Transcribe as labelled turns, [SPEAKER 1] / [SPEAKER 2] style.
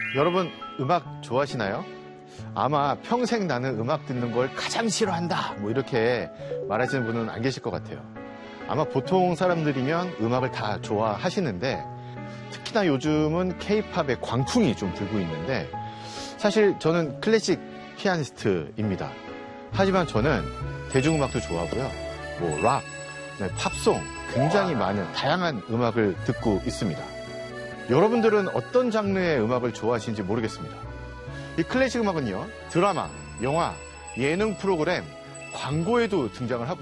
[SPEAKER 1] 여러분 음악 좋아하시나요? 아마 평생 나는 음악 듣는 걸 가장 싫어한다 뭐 이렇게 말하시는 분은 안 계실 것 같아요. 아마 보통 사람들이면 음악을 다 좋아하시는데 특히나 요즘은 케이팝의 광풍이 좀 불고 있는데 사실 저는 클래식 피아니스트입니다. 하지만 저는 대중음악도 좋아하고요. 뭐 락, 팝송 굉장히 많은 다양한 음악을 듣고 있습니다. 여러분들은 어떤 장르의 음악을 좋아하시는지 모르겠습니다. 이 클래식 음악은요, 드라마, 영화, 예능 프로그램, 광고에도 등장을 하고